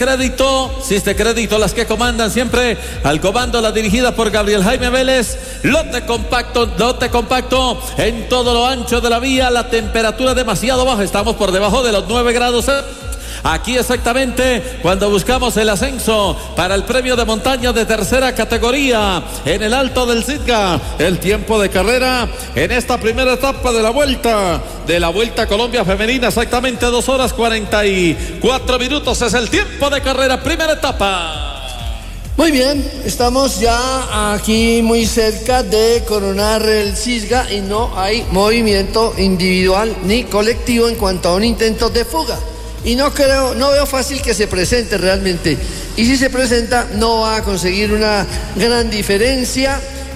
Crédito, las que comandan siempre al comando, la dirigida por Gabriel Jaime Vélez. Lote compacto en todo lo ancho de la vía, la temperatura demasiado baja, estamos por debajo de los 9 grados. Aquí exactamente cuando buscamos el ascenso para el premio de montaña de tercera categoría en el Alto del Cisga. El tiempo de carrera en esta primera etapa de la Vuelta Colombia Femenina, exactamente 2 horas 44 minutos es el tiempo de carrera, primera etapa. Muy bien, estamos ya aquí muy cerca de coronar el Cisga y no hay movimiento individual ni colectivo en cuanto a un intento de fuga. Y no veo fácil que se presente realmente. Y si se presenta, no va a conseguir una gran diferencia.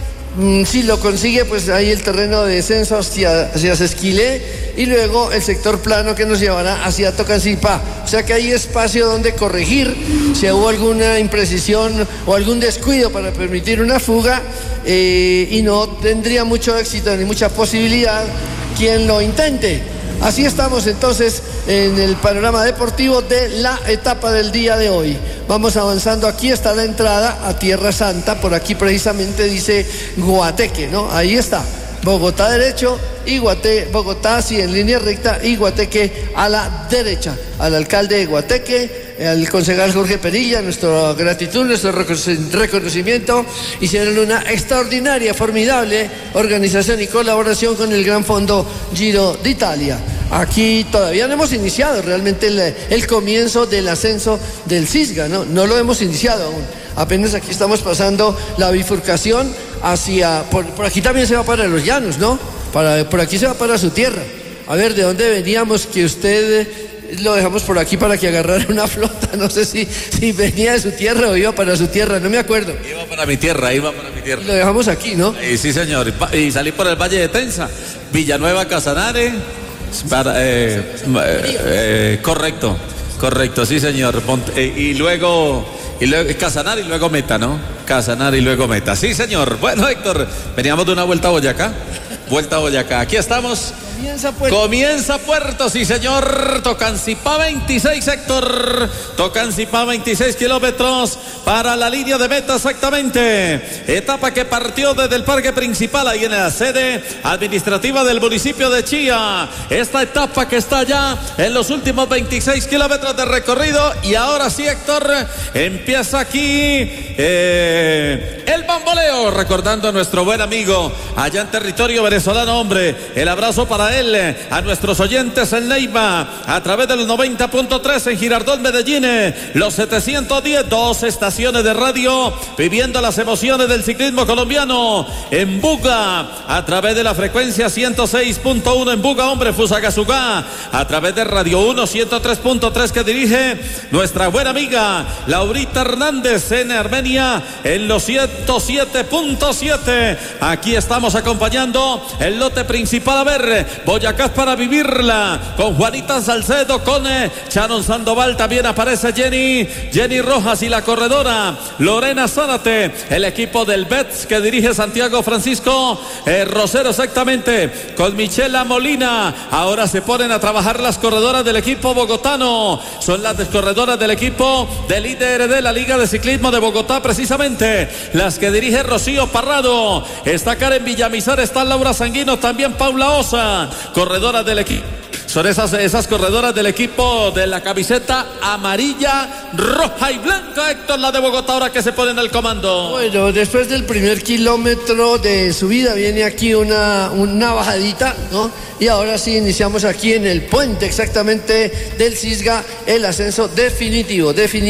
Si lo consigue, pues hay el terreno de descenso hacia Sesquilé y luego el sector plano que nos llevará hacia Tocancipá. O sea que hay espacio donde corregir si hubo alguna imprecisión o algún descuido para permitir una fuga, y no tendría mucho éxito ni mucha posibilidad quien lo intente. Así estamos entonces en el panorama deportivo de la etapa del día de hoy. Vamos avanzando, aquí está la entrada a Tierra Santa, por aquí precisamente dice Guateque, ¿no? Ahí está, Bogotá derecho y Bogotá sí en línea recta y Guateque a la derecha. Al alcalde de Guateque, al concejal Jorge Perilla, nuestra gratitud, nuestro reconocimiento. Hicieron una extraordinaria, formidable organización y colaboración con el Gran Fondo Giro d'Italia. Aquí todavía no hemos iniciado realmente el comienzo del ascenso del Cisga, ¿no? No lo hemos iniciado aún. Apenas aquí estamos pasando la bifurcación hacia... Por aquí también se va para los llanos, ¿no? Por aquí se va para su tierra. A ver, ¿de dónde veníamos? Que usted... lo dejamos por aquí para que agarrara una flota. No sé si venía de su tierra o iba para su tierra, no me acuerdo. Iba para mi tierra. Y lo dejamos aquí, ¿no? Sí, señor. Y salí por el Valle de Tensa, Villanueva, Casanare. Correcto, sí, señor. Y luego Casanare y luego Meta, ¿no? Casanare y luego Meta. Sí, señor. Bueno, Héctor, veníamos de una vuelta a Boyacá. Aquí estamos. Comienza Puerto, sí señor. Tocancipá 26, Héctor. Tocancipá 26 kilómetros para la línea de meta exactamente. Etapa que partió desde el parque principal, ahí en la sede administrativa del municipio de Chía. Esta etapa que está ya en los últimos 26 kilómetros de recorrido. Y ahora sí, Héctor, empieza aquí el bamboleo, recordando a nuestro buen amigo allá en territorio venezolano, hombre. El abrazo para él, a nuestros oyentes en Neiva, a través de los 90.3 en Girardot, Medellín, los 710, 2 estaciones de radio, viviendo las emociones del ciclismo colombiano. En Buga, a través de la frecuencia 106.1 en Buga, hombre, Fusagasugá, a través de Radio 1 103.3 que dirige nuestra buena amiga Laurita Hernández en Armenia, en los 107.7. Aquí estamos acompañando el lote principal. A ver, Boyacá para vivirla, con Juanita Salcedo, con Sharon Sandoval, también aparece Jenny Rojas y la corredora Lorena Zárate, el equipo del Bets que dirige Santiago Francisco Rosero, exactamente, con Michela Molina. Ahora se ponen a trabajar las corredoras del equipo bogotano, son las corredoras del equipo del líder de la Liga de Ciclismo de Bogotá, precisamente las que dirige Rocío Parrado. Está Karen Villamizar, está Laura Sanguino, también Paula Osa, corredora del equipo. Son esas corredoras del equipo de la camiseta amarilla, roja y blanca, Héctor, la de Bogotá, ahora que se ponen al comando. Bueno, después del primer kilómetro de subida viene aquí una bajadita, ¿no? Y ahora sí iniciamos aquí en el puente exactamente del Cisga, el ascenso definitivo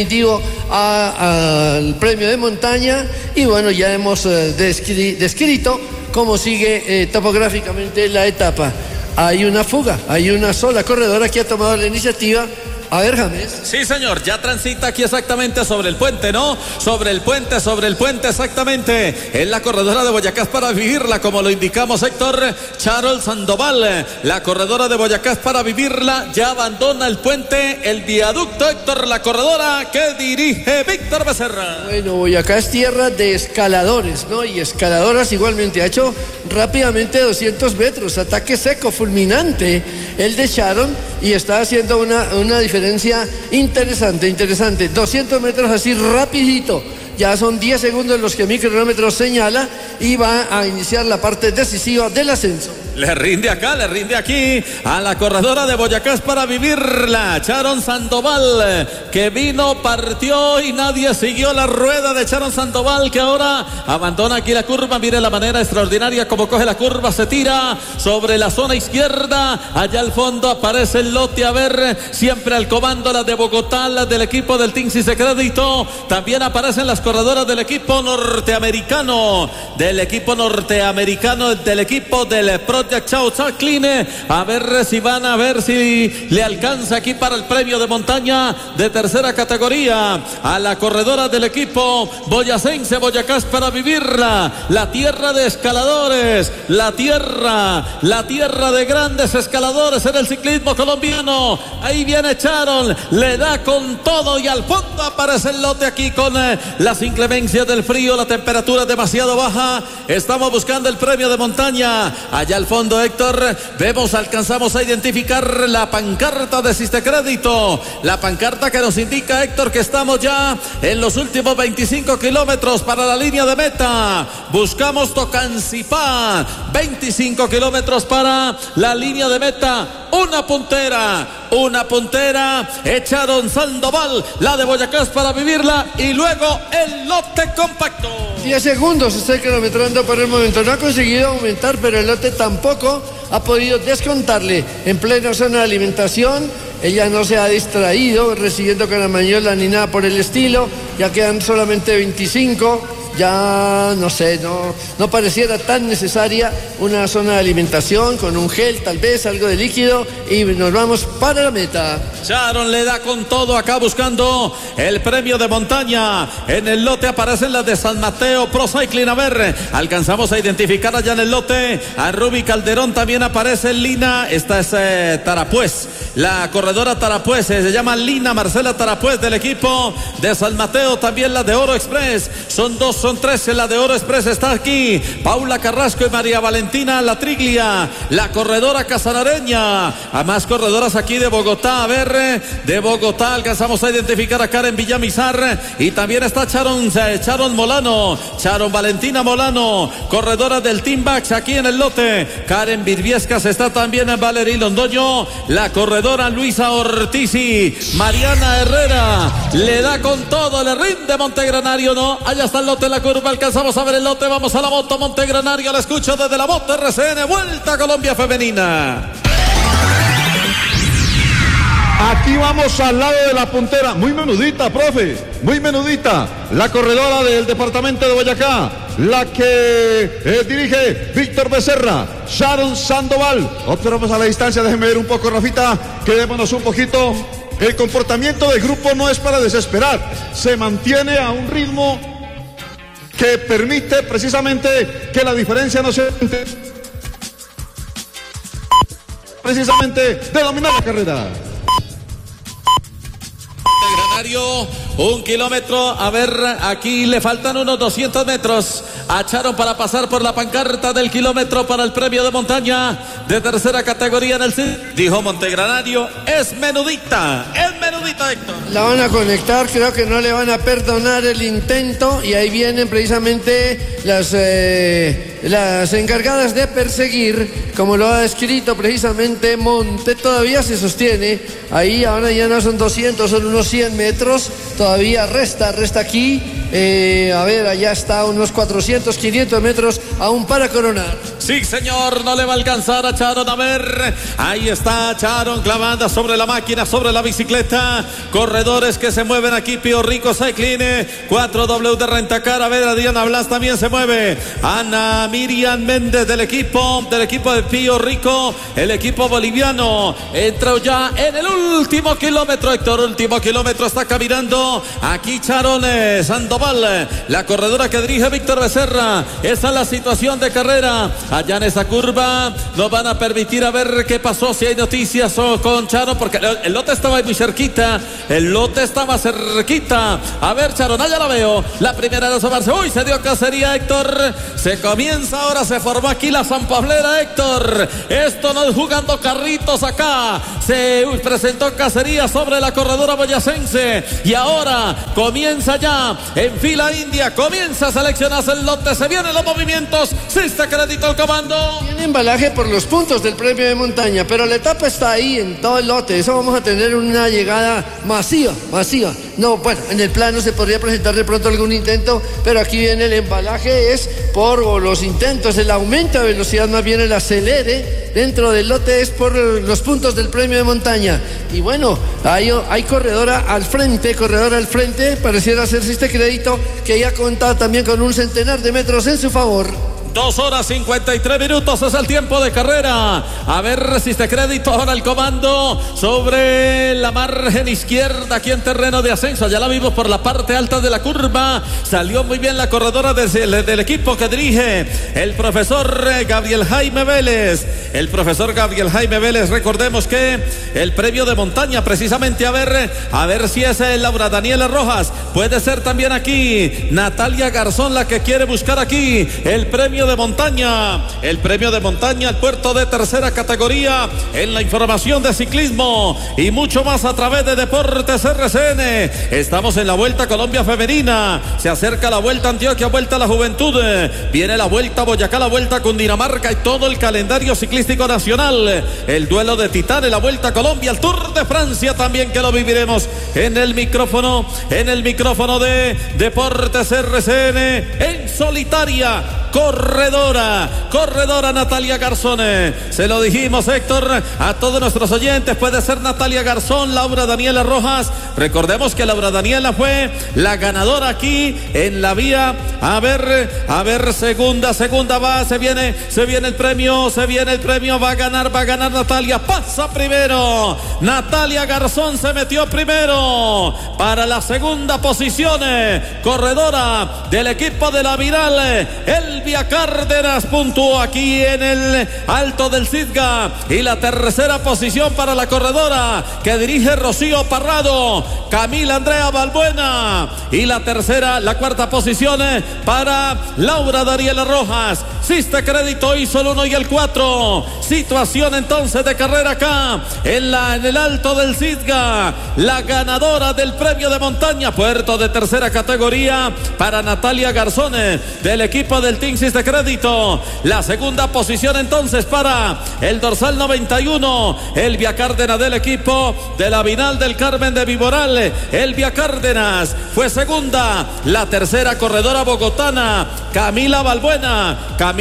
al premio de montaña. Y bueno, ya hemos descrito cómo sigue topográficamente la etapa. Hay una fuga, hay una sola corredora que ha tomado la iniciativa. A ver, James. Sí, señor, ya transita aquí exactamente sobre el puente, ¿no? Sobre el puente, exactamente. Es la corredora de Boyacá para vivirla, como lo indicamos, Héctor. Sharon Sandoval, la corredora de Boyacá para vivirla, ya abandona el puente, el viaducto, Héctor, la corredora que dirige Víctor Becerra. Bueno, Boyacá es tierra de escaladores, ¿no? Y escaladoras igualmente. Ha hecho rápidamente 200 metros, ataque seco, fulminante, el de Sharon, y está haciendo una diferencia diferencia interesante. 200 metros así rapidito. Ya son 10 segundos los que mi cronómetro señala y va a iniciar la parte decisiva del ascenso. Le rinde acá, le rinde aquí a la corredora de Boyacá para vivirla. Sharon Sandoval, que vino, partió y nadie siguió la rueda de Sharon Sandoval, que ahora abandona aquí la curva. Mire la manera extraordinaria como coge la curva, se tira sobre la zona izquierda. Allá al fondo aparece el lote, a ver, siempre al comando la de Bogotá, la del equipo del Team Sise Crédito. También aparecen las corredoras del equipo norteamericano, del equipo del Project Chao Cycling. A ver si van a ver si le alcanza aquí para el premio de montaña de tercera categoría a la corredora del equipo boyacense Boyacá para vivirla. La tierra de escaladores, la tierra de grandes escaladores en el ciclismo colombiano. Ahí viene Sharon, le da con todo y al fondo aparece el lote aquí con las inclemencias del frío, la temperatura demasiado baja. Estamos buscando el premio de montaña. Allá al fondo, Héctor, alcanzamos a identificar la pancarta de Sise Crédito. La pancarta que nos indica, Héctor, que estamos ya en los últimos 25 kilómetros para la línea de meta. Buscamos Tocancipá, 25 kilómetros para la línea de meta. Una puntera, echaron Sandoval, la de Boyacá para vivirla, y luego el lote compacto. 10 segundos está cronometrando por el momento. No ha conseguido aumentar, pero el lote tampoco ha podido descontarle. En plena zona de alimentación, ella no se ha distraído recibiendo caramañola ni nada por el estilo. Ya quedan solamente 25. Ya no sé, no pareciera tan necesaria una zona de alimentación con un gel, tal vez algo de líquido, y nos vamos para la meta. Sharon le da con todo acá buscando el premio de montaña. En el lote aparecen las de San Mateo Pro Cycling. A ver, alcanzamos a identificar allá en el lote a Ruby Calderón. También aparece Lina, esta es Tarapuez, la corredora Tarapuez, se llama Lina Marcela Tarapuez del equipo de San Mateo. También la de Oro Express, son 13, la de Oro Express está aquí. Paula Carrasco y María Valentina Latriglia, la corredora casanareña. A más corredoras aquí de Bogotá. A ver, de Bogotá alcanzamos a identificar a Karen Villamizar, y también está Sharon Molano, Sharon Valentina Molano, corredora del Team Bax aquí en el lote. Karen Virviescas está también en Valerie Londoño, la corredora Luisa Ortizi, Mariana Herrera, le da con todo, le rinde Montegranario, no, allá está el lote, la curva, alcanzamos a ver el lote, vamos a la moto Montegranario, la escucho desde la moto RCN, Vuelta a Colombia Femenina. Aquí vamos al lado de la puntera, muy menudita, profe, muy menudita, la corredora del departamento de Boyacá, la que dirige Víctor Becerra, Sharon Sandoval. Observamos a la distancia, déjenme ver un poco, Rafita, quedémonos un poquito. El comportamiento del grupo no es para desesperar, se mantiene a un ritmo que permite precisamente que la diferencia no sea precisamente de dominar la carrera. Granario, 1 kilómetro, a ver, aquí le faltan unos 200 metros a Sharon para pasar por la pancarta del kilómetro para el premio de montaña de tercera categoría en el CID. Dijo Montegranario, es menudita, Héctor. La van a conectar, creo que no le van a perdonar el intento, y ahí vienen precisamente las encargadas de perseguir, como lo ha escrito precisamente Monte. Todavía se sostiene ahí, ahora ya no son 200, son unos 100 metros, todavía resta aquí. A ver, allá está, unos 400, 500 metros aún para coronar. Sí, señor, no le va a alcanzar a Sharon. A ver, ahí está Sharon clavada sobre la máquina, sobre la bicicleta. Corredores que se mueven aquí, Pío Rico Cycling, 4W de Rentacar. A ver, Adriana Blas también se mueve. Ana Miriam Méndez del equipo de Pío Rico, el equipo boliviano. Entró ya en el último kilómetro, Héctor, último kilómetro, está caminando aquí Sharon Sandoval, la corredora que dirige Víctor Becerra. Esa es la situación de carrera. allá en esa curva. Nos van a permitir a ver qué pasó, si hay noticias con Charo, porque el lote estaba ahí muy cerquita. El lote estaba cerquita. A ver, Charo, ya la veo. La primera de asomarse. Uy, se dio cacería, Héctor. Se comienza ahora, se formó aquí la Sanpablera, Héctor. Esto no es jugando carritos acá. Se presentó cacería sobre la corredora boyacense. Y ahora comienza ya en fila india. Comienza a seleccionarse el lote. Se vienen los movimientos. Sí está crédito el comando. Tiene embalaje por los puntos del premio de montaña, pero la etapa está ahí en todo el lote. Eso vamos a tener una llegada masiva. No, bueno, en el plano se podría presentar de pronto algún intento, pero aquí viene el embalaje, es por los intentos, el aumento de velocidad, más bien el acelere dentro del lote es por los puntos del premio de montaña. Y bueno, hay corredora al frente, pareciera hacerse este crédito que ya contado también con un centenar de metros en su favor. 2 horas 53 minutos es el tiempo de carrera. A ver, resiste crédito ahora el comando sobre la margen izquierda aquí en terreno de ascenso. Ya la vimos por la parte alta de la curva. Salió muy bien la corredora del equipo que dirige el profesor Gabriel Jaime Vélez. Recordemos que el premio de montaña, precisamente a ver si es Laura Daniela Rojas. Puede ser también aquí Natalia Garzón la que quiere buscar aquí el premio de montaña, el puerto de tercera categoría en la información de ciclismo y mucho más a través de Deportes RCN. Estamos en la Vuelta Colombia Femenina, se acerca la Vuelta Antioquia, Vuelta a la Juventud, viene la Vuelta Boyacá, la Vuelta Cundinamarca y todo el calendario ciclístico nacional, el duelo de Titanes, la Vuelta a Colombia, el Tour de Francia también, que lo viviremos en el micrófono de Deportes RCN en solitaria. Corredora Natalia Garzón. Se lo dijimos, Héctor, a todos nuestros oyentes. Puede ser Natalia Garzón, Laura Daniela Rojas. Recordemos que Laura Daniela fue la ganadora aquí en la vía. A ver, segunda va, se viene el premio, va a ganar Natalia. Pasa primero. Natalia Garzón se metió primero para la segunda posición. Corredora del equipo de la Viral, Elvia Cárdenas puntuó aquí en el Alto del Cisga, y la tercera posición para la corredora que dirige Rocío Parrado, Camila Andrea Balbuena, y la cuarta posición para Laura Daniela Rojas. Siste crédito hizo el 1 y el 4. Situación entonces de carrera acá en el Alto del Cisga. La ganadora del premio de montaña, puerto de tercera categoría, para Natalia Garzón del equipo del Team Siste crédito. La segunda posición entonces para el dorsal 91, Elvia Cárdenas del equipo de la Vinal del Carmen de Viboral. Elvia Cárdenas fue segunda. La tercera, corredora bogotana, Camila Balbuena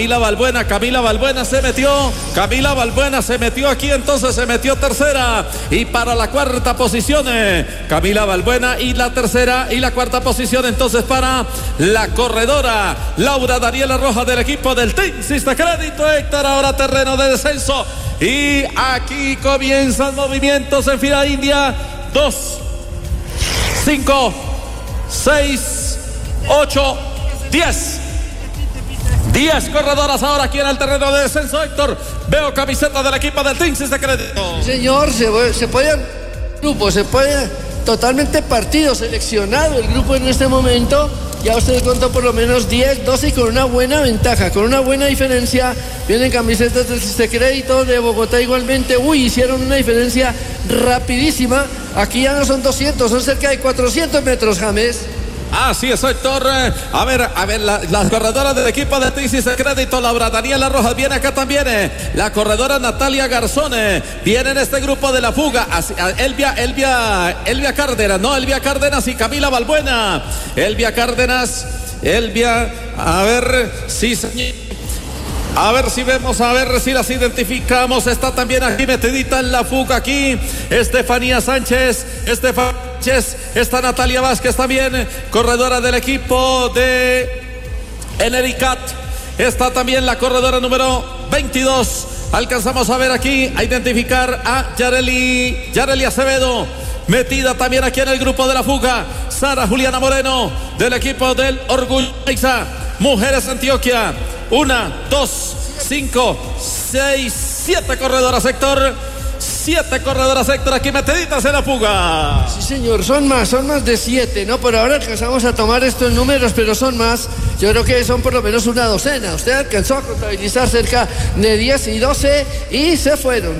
se metió aquí, entonces se metió tercera, y para la cuarta posición Camila Balbuena, y la tercera y la cuarta posición entonces para la corredora Laura Daniela Rojas del equipo del Team Siste crédito. Héctor, ahora terreno de descenso y aquí comienzan movimientos en fila india. 2, 5, 6, 8, 10 corredoras ahora aquí en el terreno de descenso. Héctor, veo camiseta del equipo del Team Siste crédito. Señor, se puede totalmente partido seleccionado el grupo en este momento. Ya usted contó por lo menos 10, 12 y con una buena ventaja, con una buena diferencia. Vienen camisetas del Siste crédito de Bogotá igualmente. Hicieron una diferencia rapidísima. Aquí ya no son 200, son cerca de 400 metros, James. Así es, Héctor. A ver, las corredoras del equipo de Team Siste crédito, Laura Daniela Rojas viene acá también. La corredora Natalia Garzón viene en este grupo de la fuga. Elvia Cárdenas y Camila Balbuena. Elvia, a ver, sí, señor. A ver si vemos, a ver si las identificamos. Está también aquí metidita en la fuga aquí Estefanía Sánchez. Está Natalia Vázquez también, corredora del equipo de Enericat. Está también la corredora número 22. Alcanzamos a ver aquí, a identificar a Yareli Acevedo, metida también aquí en el grupo de la fuga. Sara Juliana Moreno del equipo del Orgullo Isa. Mujeres Antioquia. 1, 2, 5, 6, 7 corredoras, Héctor. 7 corredoras, Héctor, aquí metiditas en la fuga. Sí, señor, son más de 7, ¿no? Por ahora alcanzamos a tomar estos números, pero son más. Yo creo que son por lo menos una docena. Usted alcanzó a contabilizar cerca de 10 y 12 y se fueron.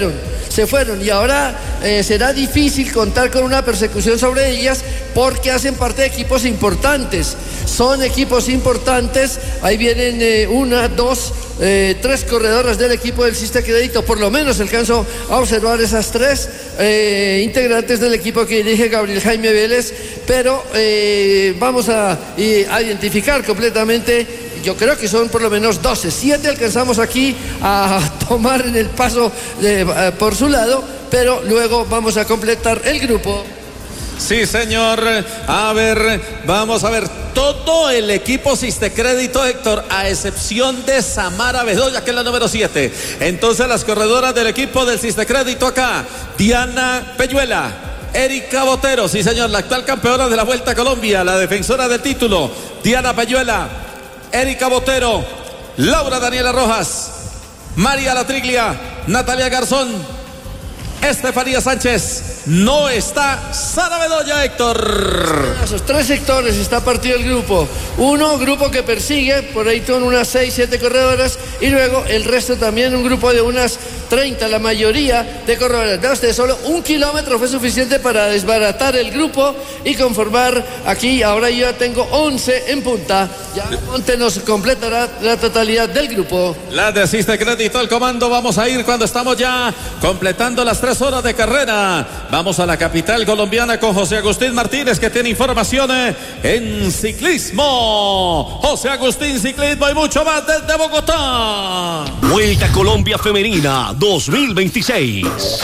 Y ahora será difícil contar con una persecución sobre ellas porque hacen parte de equipos importantes. Son equipos importantes. Ahí vienen 1, 2, 3 corredoras del equipo del Siste Crédito. Por lo menos alcanzo a observar esas 3 integrantes del equipo que dirige Gabriel Jaime Vélez. Pero vamos a identificar completamente. Yo creo que son por lo menos 12, 7 alcanzamos aquí a tomar en el paso por su lado, pero luego vamos a completar el grupo. Sí, señor. A ver, vamos a ver. Todo el equipo Sistecrédito, Héctor, a excepción de Samara Bedoya, que es la número 7. Entonces las corredoras del equipo del Sistecrédito acá: Diana Peyuela, Erika Botero, sí señor, la actual campeona de la Vuelta a Colombia, la defensora del título, Diana Peyuela, Erika Botero, Laura Daniela Rojas, María Latriglia, Natalia Garzón, Estefanía Sánchez. No está Sara Bedoya, Héctor. Esos 3 sectores está partido el grupo. Uno, grupo que persigue, por ahí son unas 6, 7 corredoras, y luego el resto también un grupo de unas 30, la mayoría de corredoras. Vea usted, solo 1 kilómetro fue suficiente para desbaratar el grupo y conformar aquí. Ahora yo ya tengo 11 en punta. Ya Monte nos completará la totalidad del grupo. La de Sistecrédito, el comando. Vamos a ir cuando estamos ya completando las 3 horas de carrera. Vamos a la capital colombiana con José Agustín Martínez, que tiene información en ciclismo. José Agustín, ciclismo y mucho más desde Bogotá. Vuelta a Colombia Femenina 2026.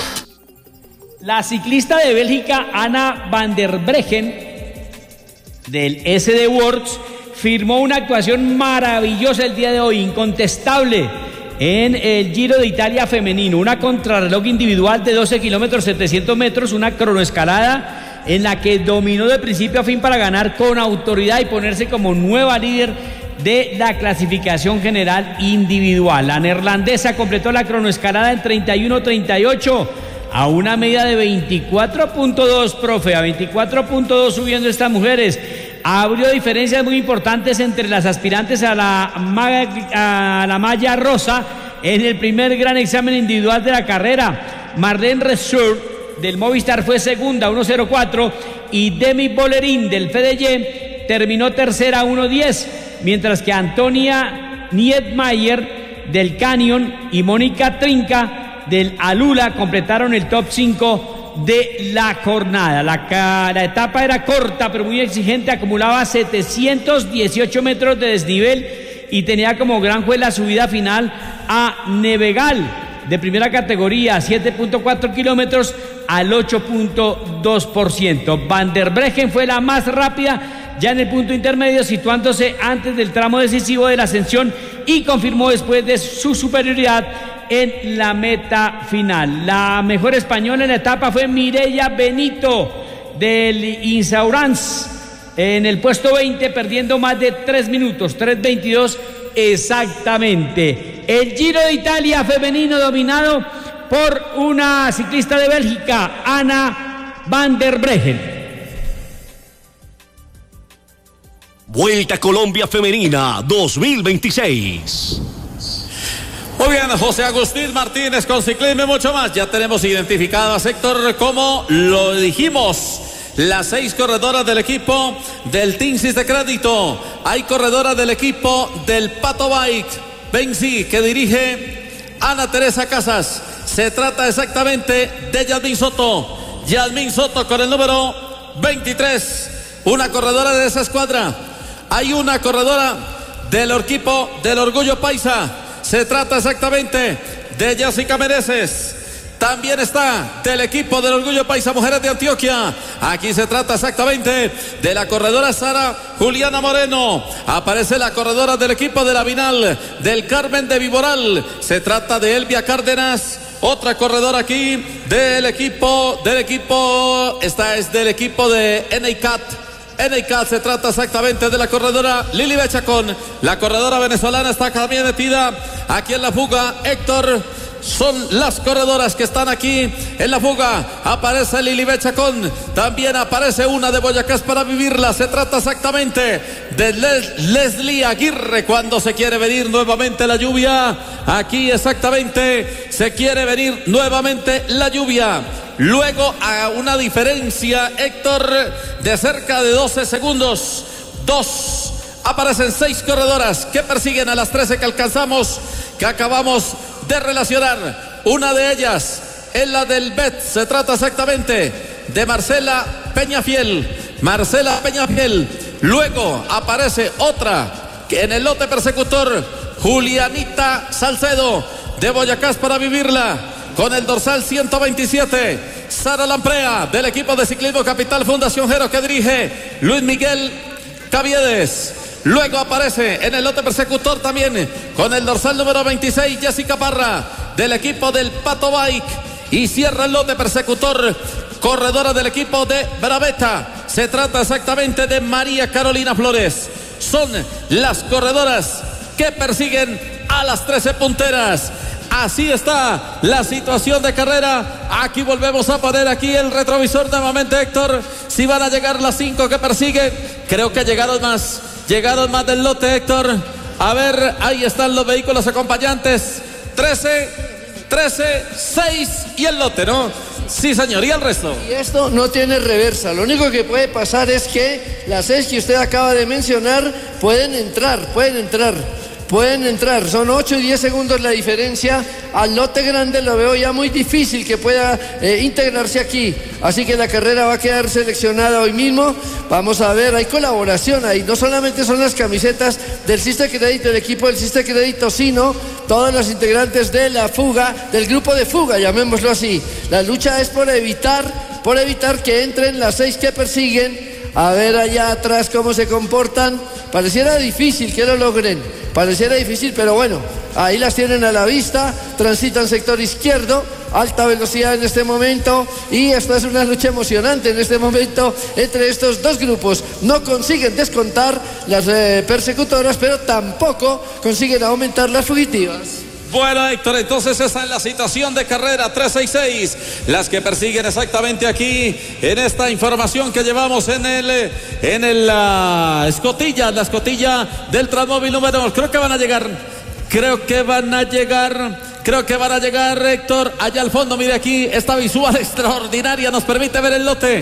La ciclista de Bélgica Anna van der Breggen del SD Works firmó una actuación maravillosa el día de hoy, incontestable, en el Giro de Italia femenino. Una contrarreloj individual de 12 kilómetros 700 metros, una cronoescalada en la que dominó de principio a fin para ganar con autoridad y ponerse como nueva líder de la clasificación general individual. La neerlandesa completó la cronoescalada en 31:38 a una media de 24.2, profe, a 24.2 subiendo estas mujeres. Abrió diferencias muy importantes entre las aspirantes a la malla rosa en el primer gran examen individual de la carrera. Marlene Resur del Movistar fue segunda, 1:04, y Demi Bollerin del FDJ terminó tercera, 1:10, mientras que Antonia Niedmayer del Canyon y Mónica Trinca del Alula completaron el top 5 de la jornada. La etapa era corta pero muy exigente, acumulaba 718 metros de desnivel y tenía como gran juez la subida final a Nevegal de primera categoría, 7.4 kilómetros al 8.2%. Van der Breggen fue la más rápida ya en el punto intermedio, situándose antes del tramo decisivo de la ascensión, y confirmó después de su superioridad en la meta final. La mejor española en la etapa fue Mireia Benito del Insaurance en el puesto 20, perdiendo más de 3 minutos, 3:22 exactamente. El Giro de Italia femenino dominado por una ciclista de Bélgica, Anna van der Breggen. Vuelta a Colombia Femenina 2026. Muy bien, José Agustín Martínez con ciclismo y mucho más. Ya tenemos identificadas, Héctor, como lo dijimos, las 6 corredoras del equipo del Team Sistecrédito. Hay corredoras del equipo del Pato Bike Benzi, que dirige Ana Teresa Casas. Se trata exactamente de Yasmín Soto. Yasmín Soto con el número 23, una corredora de esa escuadra. Hay una corredora del equipo del Orgullo Paisa. Se trata exactamente de Jessica Meneses. También está del equipo del Orgullo Paisa Mujeres de Antioquia. Aquí se trata exactamente de la corredora Sara Juliana Moreno. Aparece la corredora del equipo de la Vinal del Carmen de Viboral. Se trata de Elvia Cárdenas. Otra corredora aquí del equipo, esta es del equipo de NICAT NK. Se trata exactamente de la corredora Lili Bechacón. La corredora venezolana está también metida aquí en la fuga, Héctor. Son las corredoras que están aquí en la fuga. Aparece Lili Bechacón. También aparece una de Boyacá para vivirla. Se trata exactamente de Leslie Aguirre. Cuando se quiere venir nuevamente la lluvia. Aquí exactamente se quiere venir nuevamente la lluvia. Luego a una diferencia, Héctor, de cerca de 12 segundos. Aparecen 6 corredoras que persiguen a las 13 que alcanzamos, que acabamos de relacionar. Una de ellas es la del BET. Se trata exactamente de Marcela Peñafiel. Luego aparece otra que en el lote persecutor, Julianita Salcedo de Boyacá para vivirla, con el dorsal 127. Sara Lamprea del equipo de Ciclismo Capital Fundación Jero, que dirige Luis Miguel Caviedes. Luego aparece en el lote persecutor también con el dorsal número 26 Jessica Parra del equipo del Pato Bike. Y cierra el lote persecutor, corredora del equipo de Braveta. Se trata exactamente de María Carolina Flores. Son las corredoras que persiguen a las 13 punteras. Así está la situación de carrera. Aquí volvemos a poner aquí el retrovisor nuevamente, Héctor. Si van a llegar las 5 que persiguen, creo que llegaron más del lote, Héctor. A ver, ahí están los vehículos acompañantes. 13, 6 y el lote, ¿no? Sí, señor, ¿y el resto? Y esto no tiene reversa. Lo único que puede pasar es que las 6 que usted acaba de mencionar pueden entrar. Son 8 y 10 segundos la diferencia. Al lote grande lo veo ya muy difícil que pueda integrarse aquí. Así que la carrera va a quedar seleccionada hoy mismo. Vamos a ver, hay colaboración ahí. No solamente son las camisetas del Ciste Crédito, el equipo del Ciste Crédito, sino todos los integrantes de la fuga, del grupo de fuga, llamémoslo así. La lucha es por evitar que entren las 6 que persiguen. A ver allá atrás cómo se comportan. Pareciera difícil que lo logren. Pero bueno, ahí las tienen a la vista. Transitan sector izquierdo, alta velocidad en este momento. Y esta es una lucha emocionante en este momento entre estos dos grupos. No consiguen descontar las persecutoras, pero tampoco consiguen aumentar las fugitivas. Bueno, Héctor, entonces esa es la situación de carrera 366. Las que persiguen exactamente aquí en esta información que llevamos en la escotilla del Transmóvil número. Creo que van a llegar, Héctor, allá al fondo. Mire aquí, esta visual extraordinaria nos permite ver el lote,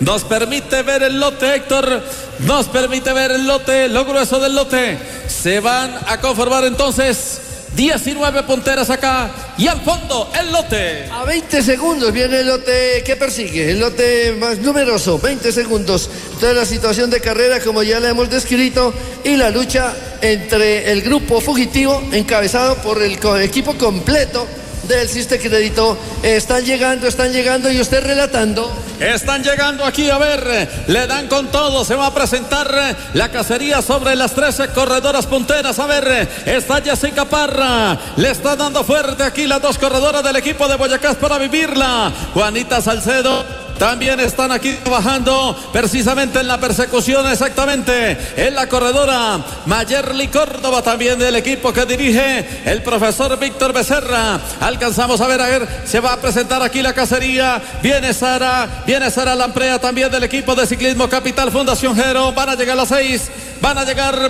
Héctor, nos permite ver el lote, lo grueso del lote. Se van a conformar entonces 19 punteras acá y al fondo el lote. A 20 segundos viene el lote que persigue, el lote más numeroso, 20 segundos. Toda la situación de carrera como ya la hemos descrito y la lucha entre el grupo fugitivo encabezado por el equipo completo del Ciste Crédito. Están llegando y usted relatando. Están llegando aquí, a ver, le dan con todo, se va a presentar la cacería sobre las 13 corredoras punteras. A ver, está Jessica Parra, le está dando fuerte aquí las 2 corredoras del equipo de Boyacá para vivirla. Juanita Salcedo. También están aquí trabajando precisamente en la persecución, exactamente en la corredora Mayerly Córdoba, también del equipo que dirige el profesor Víctor Becerra. Alcanzamos a ver, se va a presentar aquí la cacería. Viene Sara Lamprea también del equipo de Ciclismo Capital Fundación Jero. Van a llegar las 6, van a llegar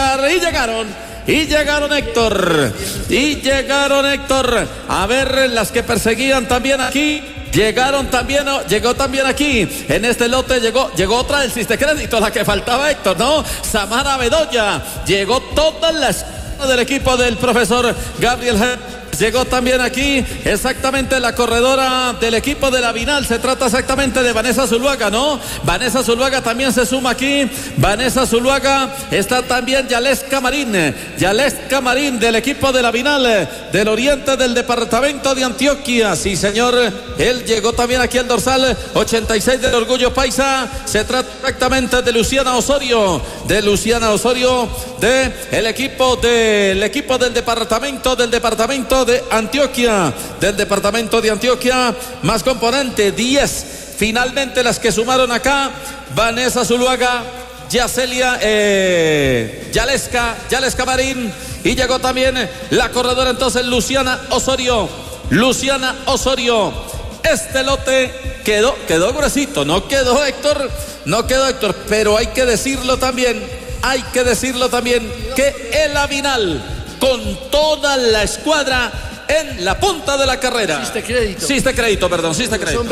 y llegaron, Héctor. A ver, las que perseguían también aquí. Llegó también aquí, en este lote llegó otra del Ciste Crédito, la que faltaba, Héctor, ¿no? Samara Bedoya, llegó toda la escuadra del equipo del profesor Gabriel G. Llegó también aquí exactamente la corredora del equipo de la Vinal. Se trata exactamente de Vanessa Zuluaga, ¿no? Vanessa Zuluaga también se suma aquí. Vanessa Zuluaga, está también Yalesca Marín del equipo de la Vinal del oriente del departamento de Antioquia. Sí, señor, él llegó también aquí al dorsal 86 del Orgullo Paisa. Se trata exactamente de Luciana Osorio del equipo del departamento de Antioquia, más componente 10 Finalmente las que sumaron acá, Vanessa Zuluaga, Yacelia Yaleska Marín, y llegó también la corredora entonces Luciana Osorio. Este lote quedó gruesito, no quedó Héctor, pero hay que decirlo también que el Avinal con toda la escuadra en la punta de la carrera. Existe crédito. Son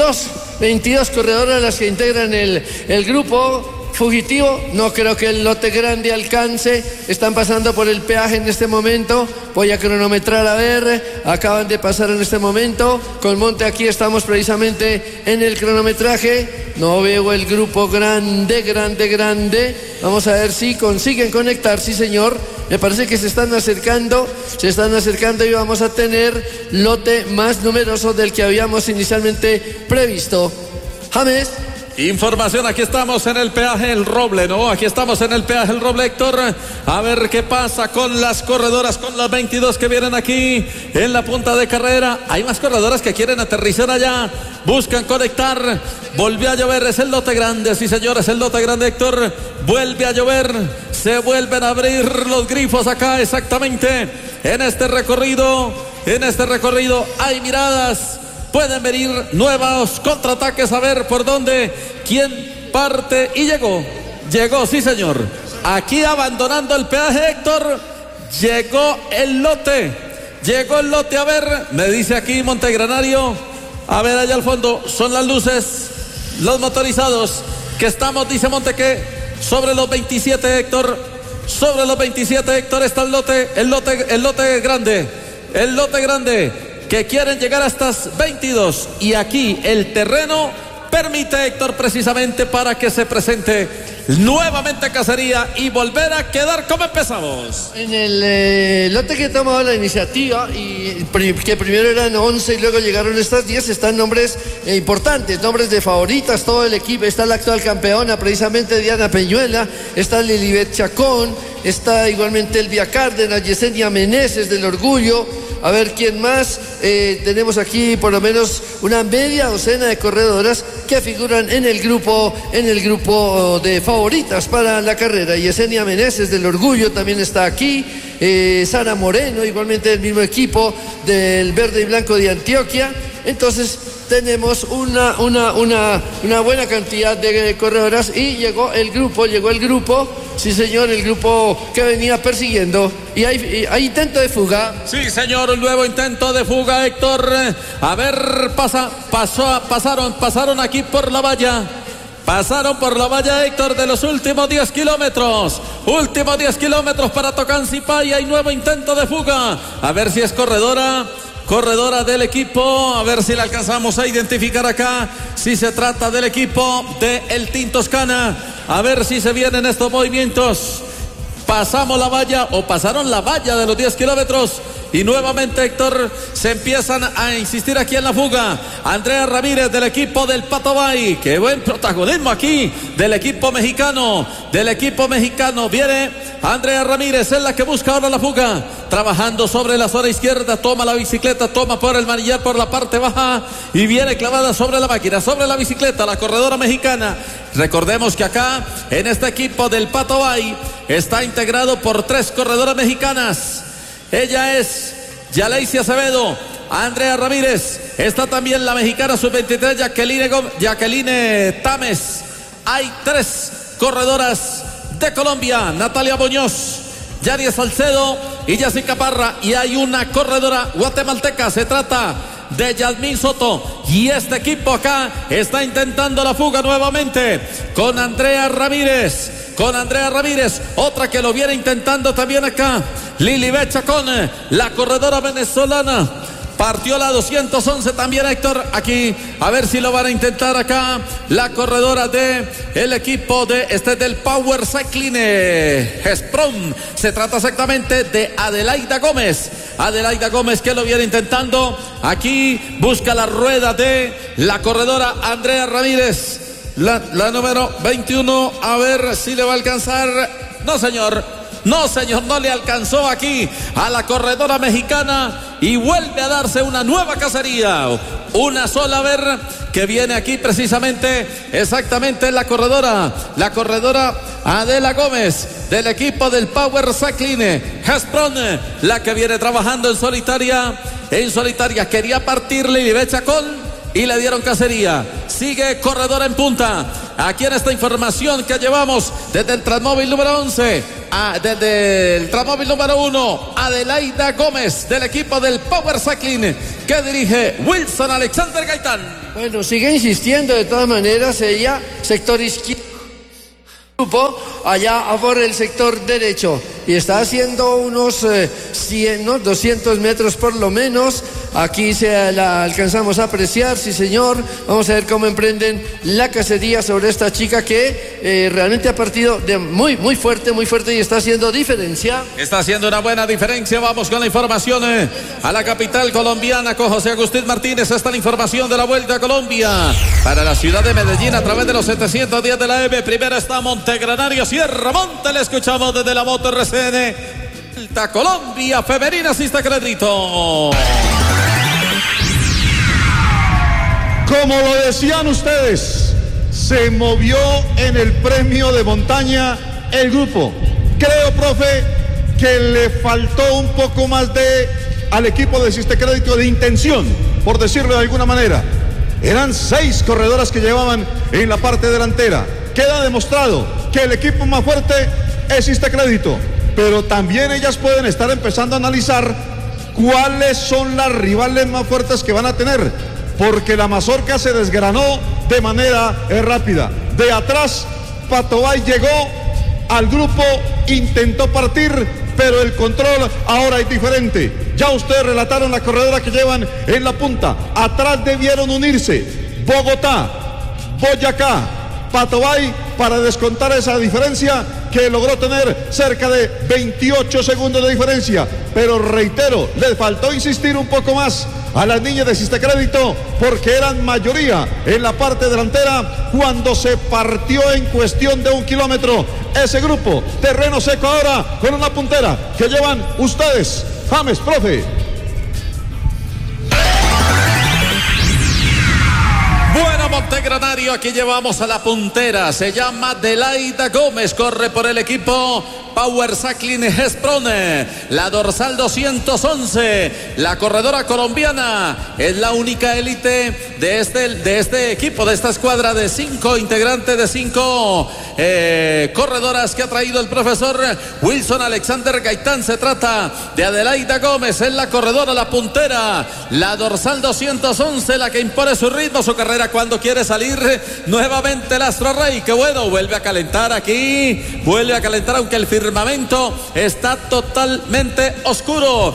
22 corredoras las que integran el grupo fugitivo. No creo que el lote grande alcance. Están pasando por el peaje en este momento. Voy a cronometrar a ver. Acaban de pasar en este momento. Con Monte aquí estamos precisamente en el cronometraje. No veo el grupo grande. Vamos a ver si consiguen conectar. Sí, señor. Me parece que se están acercando y vamos a tener lote más numeroso del que habíamos inicialmente previsto. James. Información, aquí estamos en el peaje El Roble, ¿no? Aquí estamos en el peaje El Roble, Héctor. A ver qué pasa con las corredoras, con las 22 que vienen aquí en la punta de carrera. Hay más corredoras que quieren aterrizar allá, buscan conectar. Volvió a llover, es el lote grande, sí señores, el lote grande, Héctor. Vuelve a llover, se vuelven a abrir los grifos acá exactamente en este recorrido. Hay miradas. Pueden venir nuevos contraataques, a ver por dónde, quién parte, y llegó, sí señor. Aquí abandonando el peaje, Héctor, llegó el lote, a ver, me dice aquí Montegranario, a ver allá al fondo, son las luces, los motorizados, que estamos, dice Monte, que sobre los 27, Héctor, está el lote grande, que quieren llegar a estas 22, y aquí el terreno permite, Héctor, precisamente para que se presente nuevamente Cacería y volver a quedar como empezamos. En el lote que ha tomado la iniciativa, y que primero eran 11 y luego llegaron estas 10, están nombres importantes, nombres de favoritas, todo el equipo. Está la actual campeona, precisamente Diana Peñuela, está Lilibet Chacón, está igualmente Elvia Cárdenas, Yesenia Meneses del Orgullo. A ver quién más. Tenemos aquí por lo menos una media docena de corredoras que figuran en el grupo de favoritas para la carrera. Yesenia Meneses del Orgullo también está aquí. Sara Moreno, igualmente del mismo equipo del Verde y Blanco de Antioquia. Entonces tenemos una buena cantidad de corredoras, y llegó el grupo, sí señor, el grupo que venía persiguiendo, y hay intento de fuga. Sí señor, un nuevo intento de fuga, Héctor. A ver, pasaron aquí por la valla. Pasaron por la valla, Héctor, de los últimos 10 kilómetros. Últimos 10 kilómetros para Tocancipá, y hay nuevo intento de fuga. A ver si es corredora del equipo, a ver si la alcanzamos a identificar acá, si se trata del equipo de El Team Toscana, a ver si se vienen estos movimientos. Pasamos la valla, o pasaron la valla de los 10 kilómetros, y nuevamente, Héctor, se empiezan a insistir aquí en la fuga. Andrea Ramírez del equipo del Pato Bay, qué buen protagonismo aquí del equipo mexicano, viene Andrea Ramírez, es la que busca ahora la fuga, trabajando sobre la zona izquierda, toma la bicicleta, toma por el manillar por la parte baja, y viene clavada sobre la máquina, sobre la bicicleta, la corredora mexicana. Recordemos que acá, en este equipo del Pato Bay, está integrado por 3 corredoras mexicanas. Ella es Yaleisi Acevedo, Andrea Ramírez, está también la mexicana sub-23 Jacqueline Tames. Hay 3 corredoras de Colombia, Natalia Muñoz, Yari Salcedo y Jessica Parra, y hay una corredora guatemalteca, se trata de Yasmín Soto, y este equipo acá está intentando la fuga nuevamente con Andrea Ramírez, otra que lo viene intentando también acá, Lilibet Chacón, la corredora venezolana. Partió la 211 también, Héctor, aquí, a ver si lo van a intentar acá, la corredora de el equipo del Power Cycling Sprung. Se trata exactamente de Adelaida Gómez, que lo viene intentando, aquí busca la rueda de la corredora Andrea Ramírez, la número 21, a ver si le va a alcanzar. No señor, no le alcanzó aquí a la corredora mexicana, y vuelve a darse una nueva cacería. Una sola, a ver, que viene aquí precisamente, exactamente la corredora Adela Gómez, del equipo del Power Cycling Hespron, la que viene trabajando en solitaria, quería partirle y ve Chacón y le dieron cacería. Sigue corredora en punta. Aquí en esta información que llevamos desde el Transmóvil número 11, desde el Transmóvil número 1, Adelaida Gómez del equipo del Power Cycling que dirige Wilson Alexander Gaitán. Bueno, sigue insistiendo de todas maneras ella, sector izquierdo, grupo allá por el sector derecho y está haciendo unos 200 metros por lo menos. Aquí la alcanzamos a apreciar, sí señor. Vamos a ver cómo emprenden la cacería sobre esta chica que realmente ha partido de muy fuerte y está haciendo diferencia. Está haciendo una buena diferencia. Vamos con la información a la capital colombiana con José Agustín Martínez. Esta es la información de la Vuelta a Colombia para la ciudad de Medellín a través de los 710 de la M. Primero está Montegranario Sierra Monte. Le escuchamos desde la Moto RCN. Vuelta Colombia femenina, asiste crédito. Como lo decían ustedes, se movió en el premio de montaña el grupo. Creo, profe, que le faltó un poco más al equipo de Asiste Crédito de intención, por decirlo de alguna manera. Eran 6 corredoras que llevaban en la parte delantera. Queda demostrado que el equipo más fuerte es Asiste Crédito, pero también ellas pueden estar empezando a analizar cuáles son las rivales más fuertes que van a tener, porque la mazorca se desgranó de manera rápida. De atrás, Patobay llegó al grupo, intentó partir, pero el control ahora es diferente. Ya ustedes relataron la corredora que llevan en la punta. Atrás debieron unirse Bogotá, Boyacá, Patobay para descontar esa diferencia que logró tener cerca de 28 segundos de diferencia. Pero reitero, les faltó insistir un poco más a las niñas de Asiste Crédito porque eran mayoría en la parte delantera cuando se partió en cuestión de 1 kilómetro ese grupo. Terreno seco ahora con una puntera que llevan ustedes. James, profe. Bueno, Montegranario, aquí llevamos a la puntera. Se llama Adelaida Gómez, corre por el equipo Power Cycling Hespron, la dorsal 211, la corredora colombiana, es la única élite de este equipo, de esta escuadra de 5 integrantes, de 5 corredoras que ha traído el profesor Wilson Alexander Gaitán. Se trata de Adelaida Gómez, es la corredora, la puntera, la dorsal 211, la que impone su ritmo, su carrera cuando quiere salir. Nuevamente el Astro Rey, que bueno, vuelve a calentar aquí, aunque el firmamento está totalmente oscuro,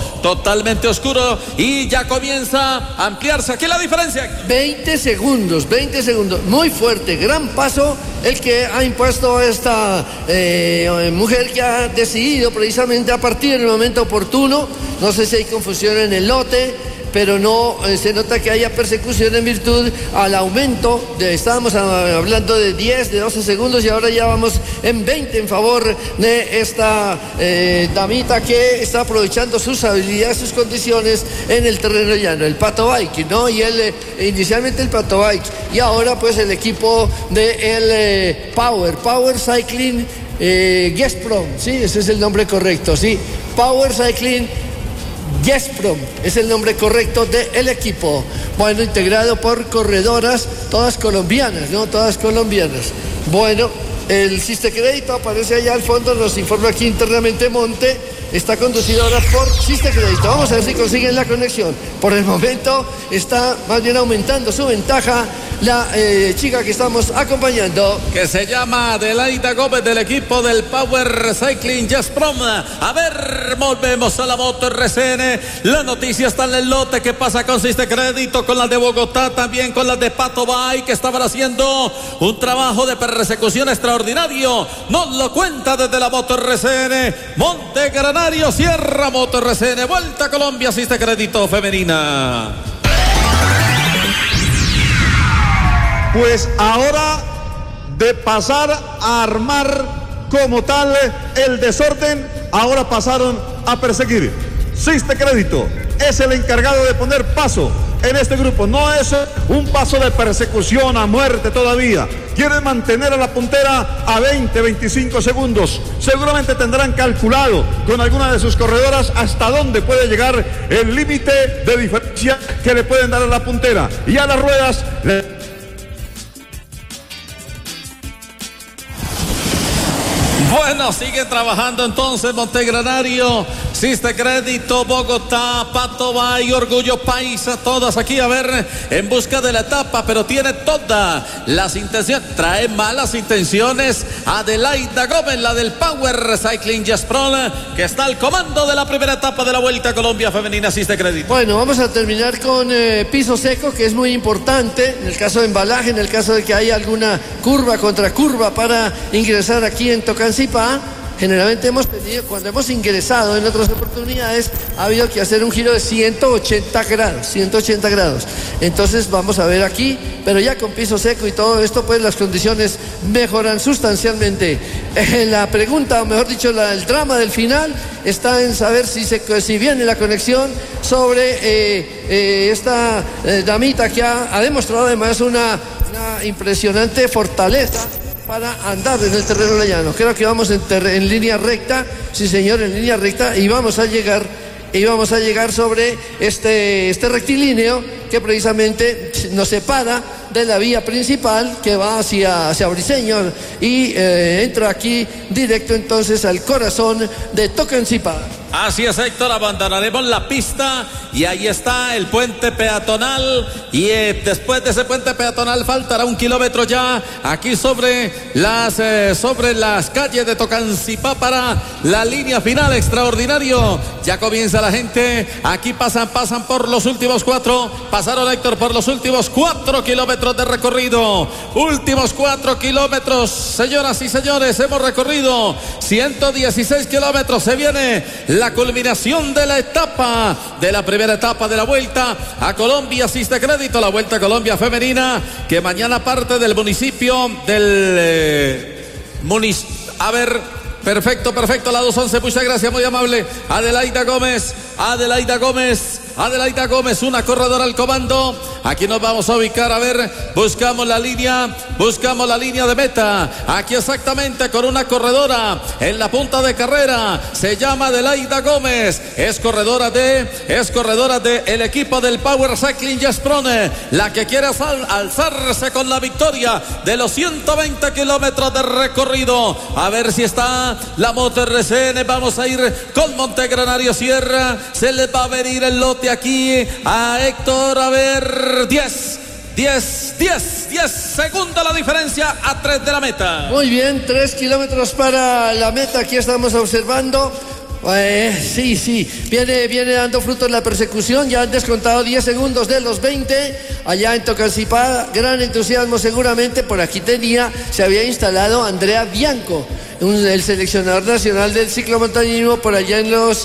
y ya comienza a ampliarse aquí la diferencia. 20 segundos, muy fuerte, gran paso el que ha impuesto esta mujer que ha decidido precisamente a partir del momento oportuno. No sé si hay confusión en el lote, pero no se nota que haya persecución en virtud al aumento estábamos hablando de 10, de 12 segundos y ahora ya vamos en 20 en favor de esta damita que está aprovechando sus habilidades, sus condiciones en el terreno llano, el Pato Bike, ¿no? Y inicialmente el Pato Bike y ahora pues el equipo de el Power Cycling Gesprom, sí, ese es el nombre correcto, sí, Power Cycling Gesprom es el nombre correcto del equipo. Bueno, integrado por corredoras, todas colombianas, ¿no? Todas colombianas. Bueno, el Asiste Crédito aparece allá al fondo, nos informa aquí internamente Monte. Está conducido ahora por Asiste Crédito. Vamos a ver si consiguen la conexión. Por el momento está más bien aumentando su ventaja la chica que estamos acompañando, que se llama Adelaida Gómez del equipo del Power Cycling Gesprom. A ver, volvemos a la Moto RCN. La noticia está en el lote. ¿Qué pasa con Asiste Crédito? Con las de Bogotá, también con las de Pato Bay, que estaban haciendo un trabajo de persecución extraordinario. Nos lo cuenta desde la Moto RCN Montegranario Sierra Moto RCN. Vuelta a Colombia, Asiste Crédito femenina. Pues ahora de pasar a armar como tal el desorden, ahora pasaron a perseguir. Asiste Crédito es el encargado de poner paso en este grupo. No es un paso de persecución a muerte todavía. Quieren mantener a la puntera a 20-25 segundos. Seguramente tendrán calculado con alguna de sus corredoras hasta dónde puede llegar el límite de diferencia que le pueden dar a la puntera. Y a las ruedas Bueno, sigue trabajando entonces Montegranario, Siste Crédito, Bogotá, Pato Bay, Orgullo Paisa, todas aquí a ver en busca de la etapa, pero tiene todas las intenciones, trae malas intenciones Adelaida Gómez, la del Power Cycling Jaspron, que está al comando de la primera etapa de la Vuelta a Colombia Femenina Siste Crédito. Bueno, vamos a terminar con piso seco, que es muy importante en el caso de embalaje, en el caso de que haya alguna curva contra curva para ingresar aquí en Tocancipá. Generalmente hemos tenido, cuando hemos ingresado en otras oportunidades, ha habido que hacer un giro de 180 grados. Entonces vamos a ver aquí, pero ya con piso seco y todo esto, pues las condiciones mejoran sustancialmente. La pregunta, o mejor dicho, el drama del final está en saber si viene la conexión sobre esta damita que ha demostrado además una impresionante fortaleza para andar en el terreno llano. Creo que vamos en línea recta, sí señor, en línea recta, y vamos a llegar sobre este rectilíneo que precisamente nos separa de la vía principal que va hacia Briceño y entra aquí directo entonces al corazón de Tocancipá. Así es, Héctor, abandonaremos la pista y ahí está el puente peatonal y después de ese puente peatonal faltará 1 kilómetro ya aquí sobre las calles de Tocancipá para la línea final. Extraordinario, ya comienza la gente, aquí pasan por los últimos 4, pasaron, Héctor, por los últimos 4 kilómetros de recorrido, últimos 4 kilómetros, señoras y señores, hemos recorrido 116 kilómetros, se viene la culminación de la etapa, de la primera etapa de la Vuelta a Colombia Siste Crédito, la Vuelta a Colombia Femenina, que mañana parte del municipio a ver, perfecto, la 211, muchas gracias, muy amable, Adelaida Gómez, una corredora al comando. Aquí nos vamos a ubicar, a ver, buscamos la línea de meta. Aquí exactamente con una corredora en la punta de carrera. Se llama Adelaida Gómez. Es corredora de el equipo del Power Cycling Jaspron, la que quiere alzarse con la victoria de los 120 kilómetros de recorrido. A ver si está la Moto RCN. Vamos a ir con Montegranario Sierra. Se le va a venir el lote aquí a Héctor, a ver, 10 segundos la diferencia a 3 de la meta. Muy bien, 3 kilómetros para la meta, aquí estamos observando. Sí, viene dando frutos la persecución, ya han descontado 10 segundos de los 20, allá en Tocancipá, gran entusiasmo seguramente, por aquí se había instalado Andrea Bianco, el seleccionador nacional del ciclomontañismo por allá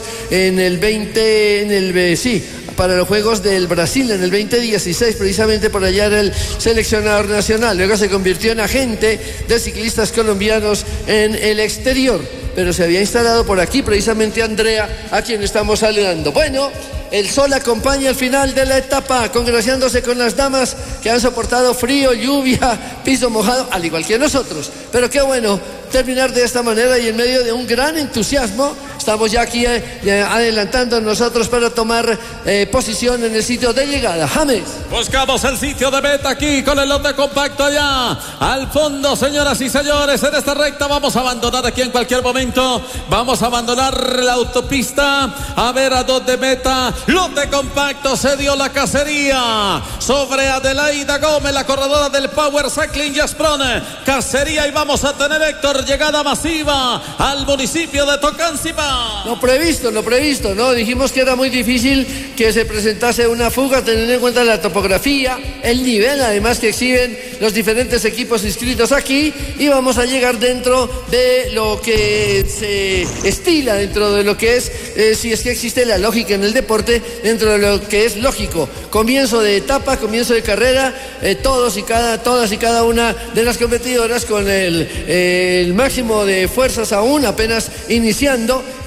para los Juegos del Brasil en el 2016, precisamente por allá era el seleccionador nacional, luego se convirtió en agente de ciclistas colombianos en el exterior, pero se había instalado por aquí precisamente Andrea, a quien estamos saludando. Bueno, el sol acompaña al final de la etapa, congraciándose con las damas que han soportado frío, lluvia, piso mojado, al igual que nosotros, pero qué bueno terminar de esta manera y en medio de un gran entusiasmo. Estamos ya aquí adelantando nosotros para tomar posición en el sitio de llegada. James. Buscamos el sitio de meta aquí con el lote compacto allá al fondo, señoras y señores. En esta recta vamos a abandonar aquí en cualquier momento. Vamos a abandonar la autopista. A ver a dónde meta. Lote compacto, se dio la cacería sobre Adelaida Gómez, la corredora del Power Cycling Jaspron. Cacería, y vamos a tener, Héctor, llegada masiva al municipio de Tocancipá. Lo previsto, ¿no? Dijimos que era muy difícil que se presentase una fuga, teniendo en cuenta la topografía, el nivel además que exhiben los diferentes equipos inscritos aquí, y vamos a llegar dentro de lo que se estila, dentro de lo que es, si es que existe la lógica en el deporte, dentro de lo que es lógico. Comienzo de etapa, comienzo de carrera, todas y cada una de las competidoras con el máximo de fuerzas aún apenas iniciando,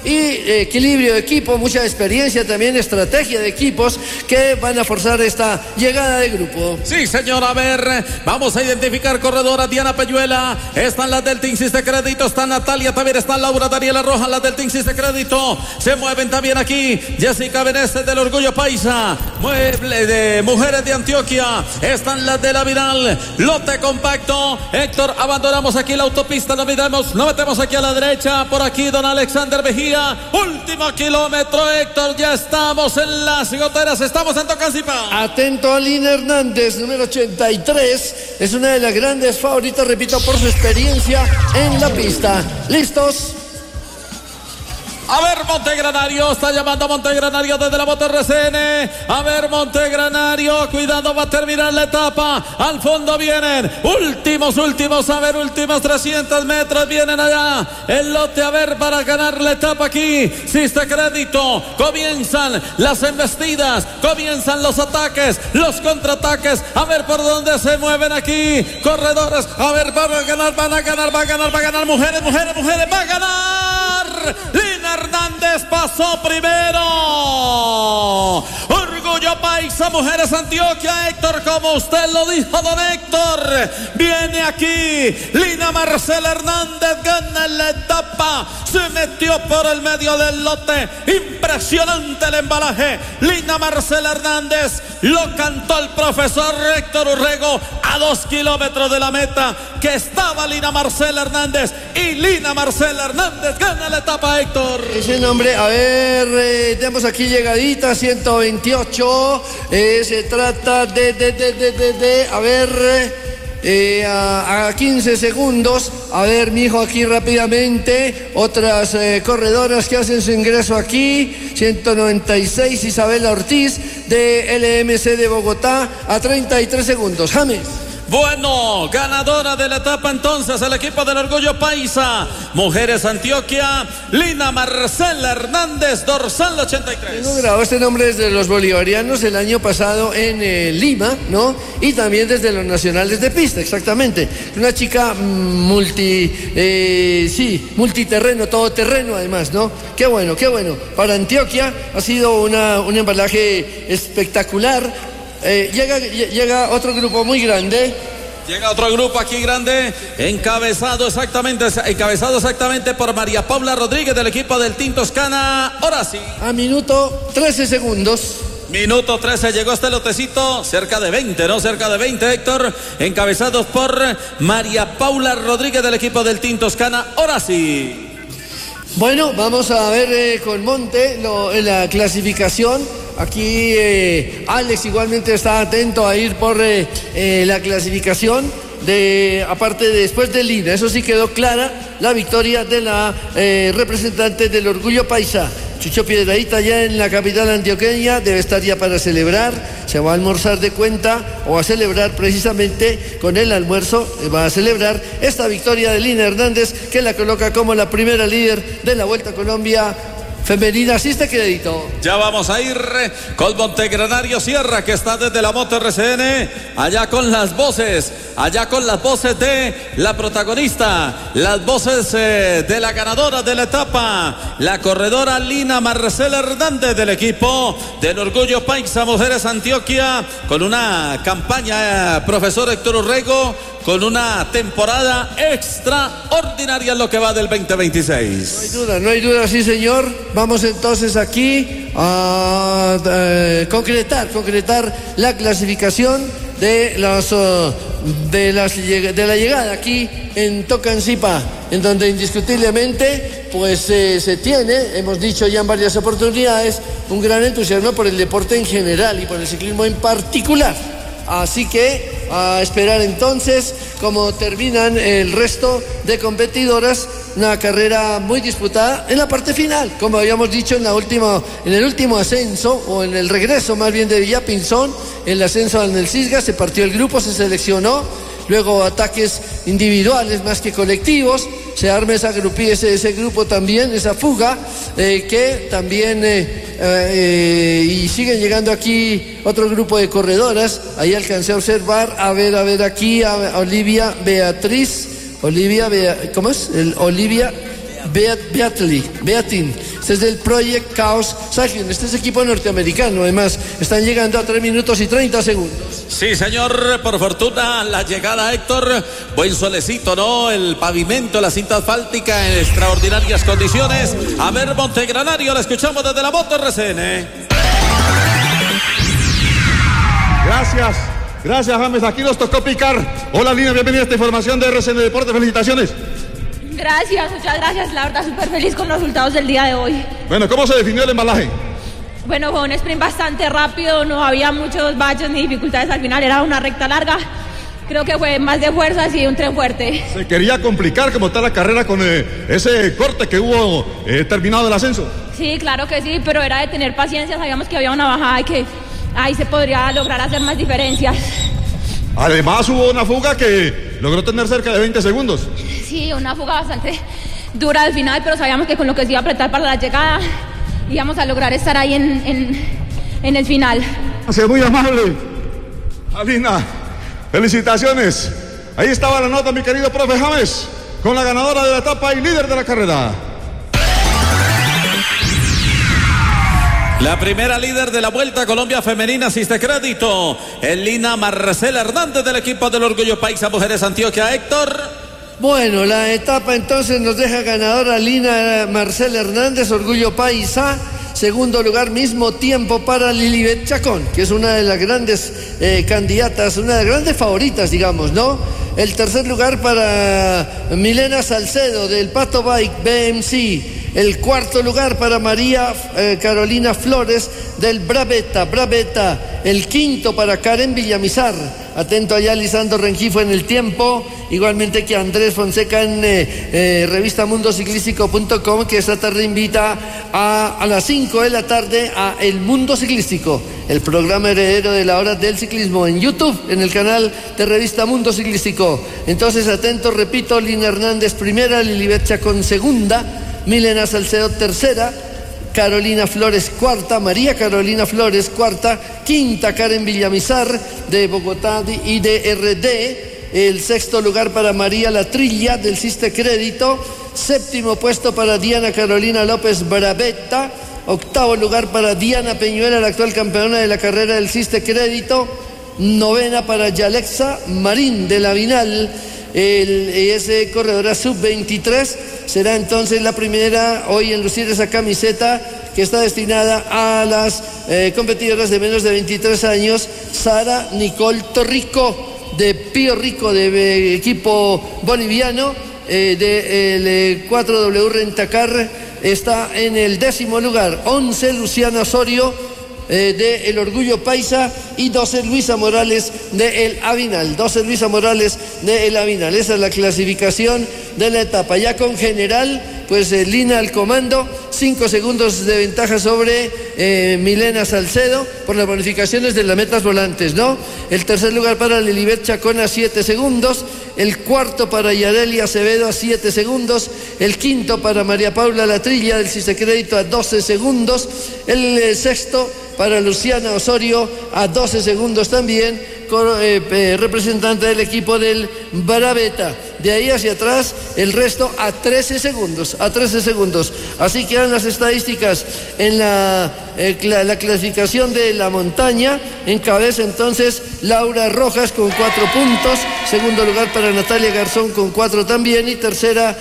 y equilibrio de equipo, mucha experiencia también, estrategia de equipos que van a forzar esta llegada de grupo. Sí, señor, a ver, vamos a identificar corredora. Diana Peyuela, están las del Team Siste Crédito, está Natalia, también está Laura Daniela Rojas, las del Team Siste Crédito, se mueven también aquí Jessica Beneses del Orgullo Paisa, mueble de Mujeres de Antioquia, están las de la Viral, lote compacto. Héctor, abandonamos aquí la autopista, nos metemos aquí a la derecha, por aquí don Alexander Mejía, último kilómetro, Héctor, ya estamos en las goteras, estamos en Tocancipá. Atento a Lina Hernández, número 83, es una de las grandes favoritas, repito, por su experiencia en la pista. ¿Listos? A ver, Montegranario, está llamando Montegranario desde la moto RCN. A ver, Montegranario, cuidado, va a terminar la etapa. Al fondo vienen últimos, a ver, últimos 300 metros, vienen allá. El lote, a ver, para ganar la etapa aquí. Siste Crédito, comienzan las embestidas, comienzan los ataques, los contraataques. A ver por dónde se mueven aquí. Corredores, a ver, van a ganar, mujeres, va a ganar. Lina Hernández pasó primero. Orgullo Paisa, Mujeres Antioquia. Héctor, como usted lo dijo, don Héctor, viene aquí Lina Marcela Hernández, gana la etapa, se metió por el medio del lote, impresionante el embalaje. Lina Marcela Hernández, lo cantó el profesor Héctor Urrego a 2 kilómetros de la meta, que estaba Lina Marcela Hernández, y Lina Marcela Hernández gana la etapa, Héctor. Ese nombre, a ver, tenemos aquí llegadita, 128, se trata de a ver, a 15 segundos, a ver, mijo, aquí rápidamente, otras corredoras que hacen su ingreso aquí, 196, Isabela Ortiz, de LMC de Bogotá, a 33 segundos, James. Bueno, ganadora de la etapa entonces el equipo del Orgullo Paisa, Mujeres Antioquia, Lina Marcela Hernández, dorsal 83. Tengo grabado este nombre desde los bolivarianos el año pasado en Lima, ¿no? Y también desde los nacionales de pista, exactamente. Una chica multiterreno, todoterreno además, ¿no? Qué bueno. Para Antioquia ha sido un embalaje espectacular. Llega otro grupo muy grande. Llega otro grupo aquí grande, encabezado exactamente por María Paula Rodríguez del equipo del Team Toscana. Ahora sí. A minuto 13 segundos. Minuto 13 llegó este lotecito, cerca de 20, Héctor, encabezados por María Paula Rodríguez del equipo del Team Toscana. Ahora sí. Bueno, vamos a ver con Monte la clasificación. Aquí Alex igualmente está atento a ir por la clasificación aparte después de Lina. Eso sí quedó clara la victoria de la representante del Orgullo Paisa. Chucho Piedradita ya en la capital antioqueña, debe estar ya para celebrar, se va a almorzar de cuenta o a celebrar precisamente con el almuerzo, va a celebrar esta victoria de Lina Hernández, que la coloca como la primera líder de la Vuelta a Colombia femenina. Siste Crédito. Ya vamos a ir con Montegranario Sierra, que está desde la moto RCN, allá con las voces de la protagonista, las voces de la ganadora de la etapa, la corredora Lina Marcela Hernández del equipo del Orgullo Paisa, Mujeres Antioquia, con una campaña, profesor Héctor Urrego, con una temporada extraordinaria en lo que va del 2026. No hay duda, sí señor. Vamos entonces aquí a concretar la clasificación de la llegada aquí en Tocancipá, en donde indiscutiblemente pues se tiene, hemos dicho ya en varias oportunidades, un gran entusiasmo por el deporte en general y por el ciclismo en particular. Así que a esperar entonces cómo terminan el resto de competidoras. Una carrera muy disputada en la parte final, como habíamos dicho en el último ascenso, o en el regreso más bien de Villapinzón. El ascenso en el Cisga, se partió el grupo, se seleccionó, luego ataques individuales más que colectivos, se arma ese grupo también, esa fuga, que también y siguen llegando aquí otro grupo de corredoras. Ahí alcancé a observar, a ver aquí a Olivia Beatriz, ¿cómo es? Olivia Beatin. Este es del Project Chaos Cycling. Este es equipo norteamericano. Además, están llegando a 3 minutos y 30 segundos. Sí, señor, por fortuna la llegada, Héctor, buen solecito, ¿no? El pavimento, la cinta asfáltica en extraordinarias condiciones. A ver, Montegranario, la escuchamos desde la Moto RCN. Gracias James, aquí nos tocó picar. Hola Lina, bienvenida a esta información de RCN Deportes, felicitaciones. Gracias, muchas gracias, la verdad súper feliz con los resultados del día de hoy. Bueno, ¿cómo se definió el embalaje? Bueno, fue un sprint bastante rápido, no había muchos baches ni dificultades al final, era una recta larga. Creo que fue más de fuerzas y un tren fuerte. Se quería complicar como está la carrera con ese corte que hubo terminado el ascenso. Sí, claro que sí, pero era de tener paciencia, sabíamos que había una bajada y que ahí se podría lograr hacer más diferencias. Además hubo una fuga que logró tener cerca de 20 segundos. Sí, una fuga bastante dura al final, pero sabíamos que con lo que se iba a apretar para la llegada íbamos a lograr estar ahí en el final. Gracias, muy amable. Alina, felicitaciones. Ahí estaba la nota, mi querido profe James, con la ganadora de la etapa y líder de la carrera. La primera líder de la Vuelta a Colombia Femenina, asiste crédito, Lina Marcela Hernández del equipo del Orgullo Paisa Mujeres Antioquia. Héctor. Bueno, la etapa entonces nos deja ganadora Lina Marcela Hernández, Orgullo Paisa. Segundo lugar, mismo tiempo para Lilibet Chacón, que es una de las grandes candidatas, una de las grandes favoritas, digamos, ¿no? El tercer lugar para Milena Salcedo del Pato Bike BMC. El cuarto lugar para María Carolina Flores del Bravetta. El quinto para Karen Villamizar. Atento allá Lisandro Rengifo en el tiempo. Igualmente que Andrés Fonseca en revistamundociclístico.com, que esta tarde invita a las 5 de la tarde a El Mundo Ciclístico, el programa heredero de la hora del ciclismo en YouTube, en el canal de Revista Mundo Ciclístico. Entonces, atento, repito, Lina Hernández primera, Lilibet Chacón segunda, Milena Salcedo tercera, Carolina Flores cuarta, María Carolina Flores cuarta, quinta Karen Villamizar de Bogotá y de RD. El sexto lugar para María Latrilla del Ciste Crédito. Séptimo puesto para Diana Carolina López Bravetta. Octavo lugar para Diana Peñuela, la actual campeona de la carrera del Ciste Crédito. Novena para Yalexa Marín de la Vinal. Ese corredora sub-23 será entonces la primera hoy en lucir esa camiseta que está destinada a las competidoras de menos de 23 años. Sara Nicole Torrico de Pío Rico, de equipo boliviano, del 4W Rentacar, está en el 10º lugar. 11 Luciana Osorio de El Orgullo Paisa y 12 Luisa Morales de El Avinal. Esa es la clasificación de la etapa. Ya con general, pues Lina al comando, 5 segundos de ventaja sobre Milena Salcedo por las bonificaciones de las metas volantes, ¿no? El tercer lugar para Lilibet Chacón a 7 segundos. El cuarto para Yareli Acevedo a 7 segundos. El quinto para María Paula Latrilla del Cistecrédito a 12 segundos. El sexto para Luciana Osorio a 12 segundos también, representante del equipo del Bravetta. De ahí hacia atrás, el resto a 13 segundos. Así quedan las estadísticas en la clasificación de la montaña. Encabeza entonces Laura Rojas con 4 puntos. Segundo lugar para Natalia Garzón con 4 también. Y tercera,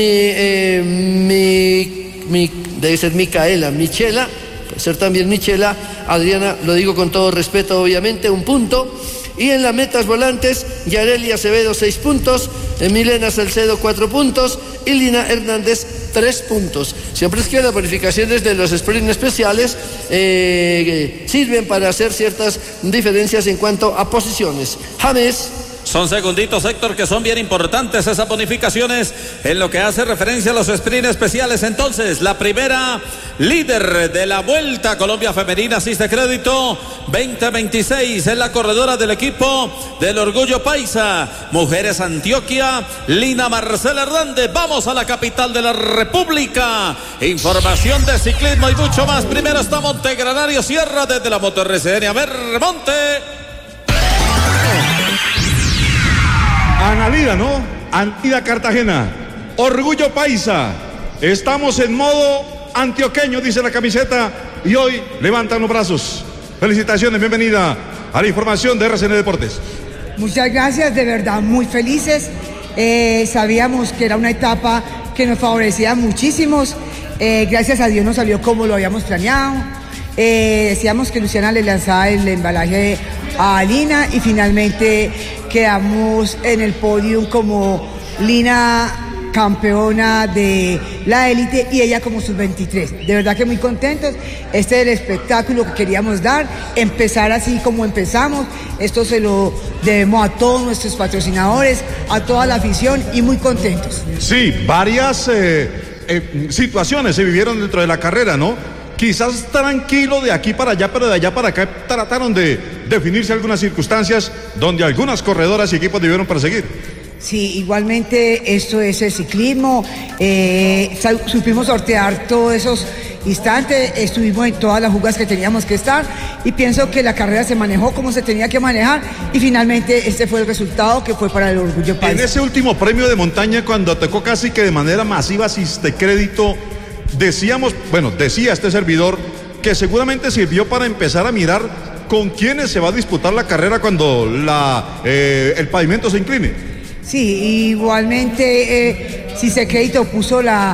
debe ser Michela. Puede ser también Michela. Adriana, lo digo con todo respeto, obviamente, 1 punto. Y en las metas volantes, Yareli Acevedo 6 puntos, Milena Salcedo 4 puntos y Lina Hernández 3 puntos. Siempre es que las bonificaciones de los sprints especiales sirven para hacer ciertas diferencias en cuanto a posiciones. James. Son segunditos, Héctor, que son bien importantes esas bonificaciones en lo que hace referencia a los sprints especiales. Entonces, la primera líder de la Vuelta a Colombia Femenina, asiste crédito 2026, es la corredora del equipo del Orgullo Paisa Mujeres Antioquia, Lina Marcela Hernández. Vamos a la capital de la República. Información de ciclismo y mucho más. Primero está Montegranario Sierra desde la Moto RCN. A ver, Monte. Analida, ¿no? Antida Cartagena. Orgullo Paisa. Estamos en modo antioqueño, dice la camiseta, y hoy levantan los brazos. Felicitaciones, bienvenida a la información de RCN Deportes. Muchas gracias, de verdad, muy felices. Sabíamos que era una etapa que nos favorecía muchísimos. Gracias a Dios nos salió como lo habíamos planeado. Decíamos que Luciana le lanzaba el embalaje a Lina y finalmente quedamos en el podio como Lina campeona de la élite y ella como sub-23. De verdad que muy contentos. Este es el espectáculo que queríamos dar, empezar así como empezamos. Esto se lo debemos a todos nuestros patrocinadores, a toda la afición y muy contentos. Sí, varias situaciones se vivieron dentro de la carrera, ¿no? Quizás tranquilo de aquí para allá, pero de allá para acá trataron de definirse algunas circunstancias donde algunas corredoras y equipos debieron perseguir. Sí, igualmente esto es el ciclismo, supimos sortear todos esos instantes, estuvimos en todas las jugadas que teníamos que estar y pienso que la carrera se manejó como se tenía que manejar y finalmente este fue el resultado que fue para el orgullo paisa. En ese último premio de montaña, cuando tocó casi que de manera masiva Sistecrédito, decía este servidor que seguramente sirvió para empezar a mirar con quiénes se va a disputar la carrera cuando el pavimento se incline. Sí, igualmente Sistecrédito puso la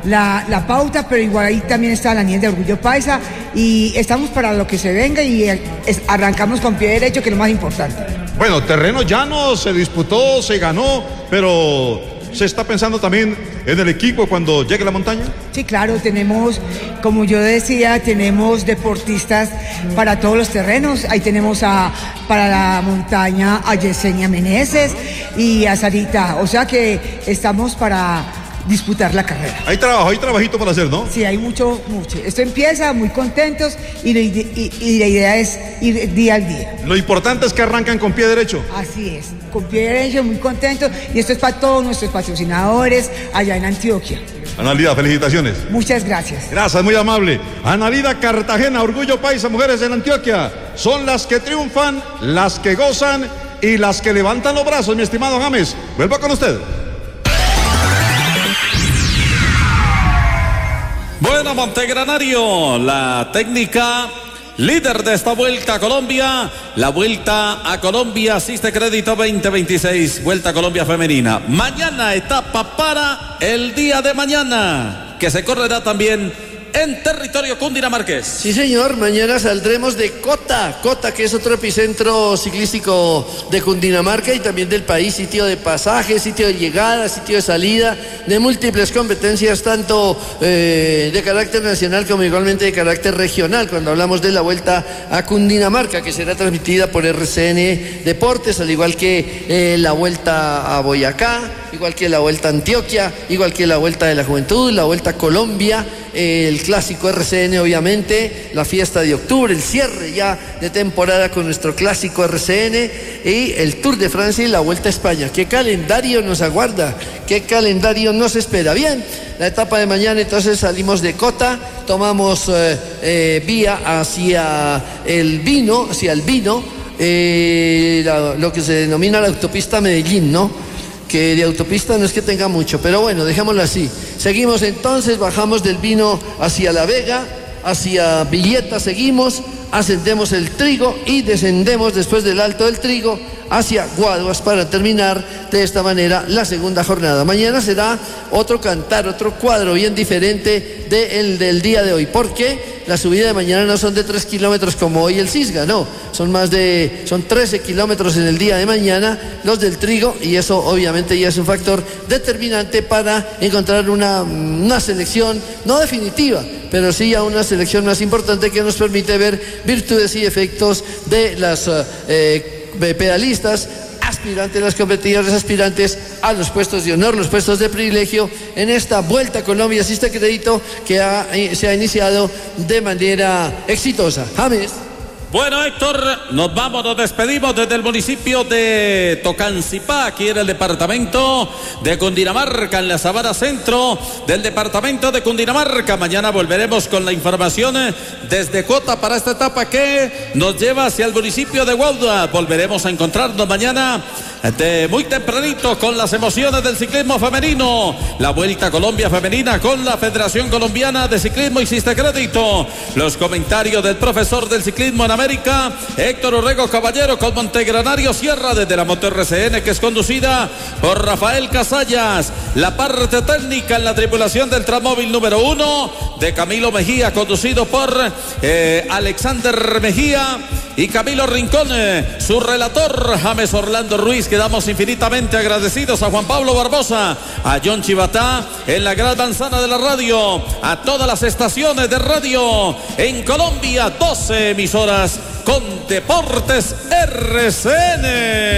pauta, pero igual ahí también está la niña de Orgullo Paisa y estamos para lo que se venga y arrancamos con pie derecho, que es lo más importante. Bueno, terreno llano, se disputó, se ganó, pero ¿se está pensando también en el equipo cuando llegue la montaña? Sí, claro, tenemos, como yo decía, tenemos deportistas para todos los terrenos. Ahí tenemos para la montaña a Yesenia Meneses y a Sarita. O sea que estamos para disputar la carrera. Hay trabajito para hacer, ¿no? Sí, hay mucho. Esto empieza muy contentos y la idea es ir día al día. Lo importante es que arrancan con pie derecho. Así es, con pie derecho, muy contentos y esto es para todos nuestros patrocinadores allá en Antioquia. Analida, felicitaciones. Muchas gracias. Gracias, muy amable. Analida Cartagena, Orgullo Paisa, mujeres en Antioquia. Son las que triunfan, las que gozan y las que levantan los brazos, mi estimado James. Vuelvo con usted. Bueno, Montegranario, la técnica líder de esta Vuelta a Colombia, la Vuelta a Colombia Sistecrédito 2026, Vuelta a Colombia femenina. Mañana etapa para el día de mañana, que se correrá también en territorio cundinamarqués. Sí, señor, mañana saldremos de Cota, que es otro epicentro ciclístico de Cundinamarca y también del país, sitio de pasaje, sitio de llegada, sitio de salida, de múltiples competencias, tanto de carácter nacional como igualmente de carácter regional, cuando hablamos de la Vuelta a Cundinamarca, que será transmitida por RCN Deportes, al igual que la Vuelta a Boyacá, igual que la Vuelta a Antioquia, igual que la Vuelta de la Juventud, la Vuelta a Colombia, el clásico RCN obviamente, la fiesta de octubre, el cierre ya de temporada con nuestro clásico RCN y el Tour de Francia y la Vuelta a España. ¿Qué calendario nos aguarda? ¿Qué calendario nos espera? Bien, la etapa de mañana entonces salimos de Cota, tomamos vía hacia el Vino, lo que se denomina la autopista Medellín, ¿no? Que de autopista no es que tenga mucho, pero bueno, dejémoslo así. Seguimos entonces, bajamos del Vino hacia La Vega, hacia Villeta seguimos, ascendemos el Trigo y descendemos después del Alto del Trigo hacia Guaduas para terminar de esta manera la segunda jornada. Mañana será otro cantar, otro cuadro bien diferente del día de hoy. ¿Por qué? La subida de mañana no son de 3 kilómetros como hoy el Cisga, no, son 13 kilómetros en el día de mañana los del Trigo y eso obviamente ya es un factor determinante para encontrar una selección no definitiva, pero sí ya una selección más importante que nos permite ver virtudes y efectos de las pedalistas, aspirantes, las competidoras aspirantes a los puestos de honor, los puestos de privilegio en esta Vuelta a Colombia Sistecrédito que se ha iniciado de manera exitosa. James. Bueno, Héctor, nos despedimos desde el municipio de Tocancipá, aquí en el departamento de Cundinamarca, en la Sabana Centro del departamento de Cundinamarca. Mañana volveremos con la información desde Cota para esta etapa que nos lleva hacia el municipio de Guaduas. Volveremos a encontrarnos mañana de muy tempranito con las emociones del ciclismo femenino. La Vuelta a Colombia femenina con la Federación Colombiana de Ciclismo y Siste Crédito. Los comentarios del profesor del ciclismo en América, Héctor Urrego Caballero, con Montegranario Sierra desde la Moto RCN, que es conducida por Rafael Casallas. La parte técnica en la tripulación del Transmóvil número 1 de Camilo Mejía, conducido por Alexander Mejía y Camilo Rincón, su relator James Orlando Ruiz. Quedamos infinitamente agradecidos a Juan Pablo Barbosa, a John Chivatá en la gran manzana de la radio, a todas las estaciones de radio en Colombia, 12 emisoras con Deportes RCN.